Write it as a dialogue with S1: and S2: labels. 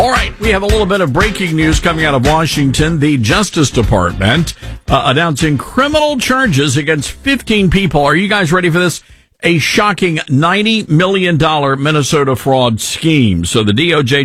S1: All right, we have a little bit of breaking news coming out of Washington. The Justice Department announcing criminal charges against 15 people. Are you guys ready for this? A shocking $90 million Minnesota fraud scheme. So the DOJ